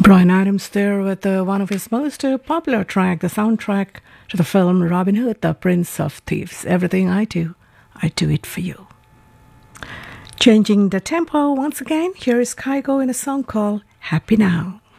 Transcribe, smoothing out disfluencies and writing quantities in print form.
Brian Adams there with one of his most popular track, the soundtrack to the film Robin Hood, the Prince of Thieves. Everything I do it for you. Changing the tempo once again, here is Kygo in a song called Happy Now.